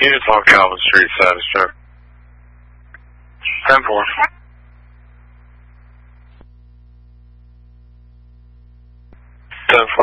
Units on Calvin Street, status check. 10-4. 10-4,